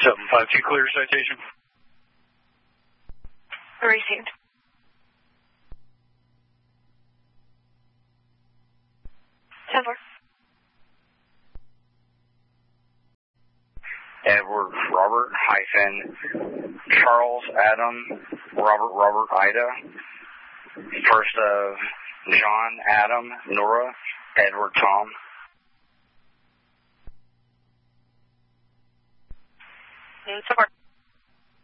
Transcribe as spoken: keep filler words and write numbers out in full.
seven five two, clear citation. Received. ten four. Edward Robert hyphen Charles Adam Robert Robert Ida. First of John Adam Nora Edward Tom. And support.